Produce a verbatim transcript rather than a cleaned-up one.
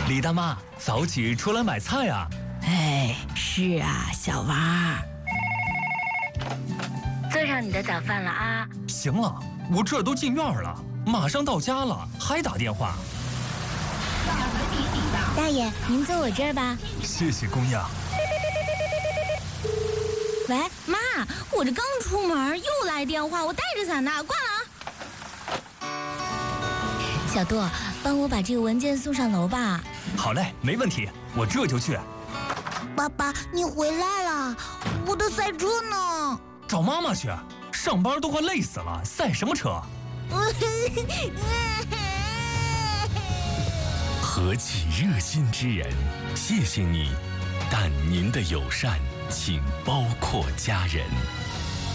李大妈，早起出来买菜啊！ 哎，是啊，小王儿。 做上你的早饭了啊！ 行了，我这都进院了，马上到家了，还打电话。 大爷，您坐我这儿吧。 谢谢姑娘。 喂，妈，我这刚出门又来电话，我带着伞呢，挂了啊。小杜，帮我把这个文件送上楼吧。 好嘞，没问题，我这就去。 爸爸，你回来了，我的赛车呢？ 找妈妈去，上班都快累死了，赛什么车？ 何其热心之人，谢谢你，但您的友善请包括家人。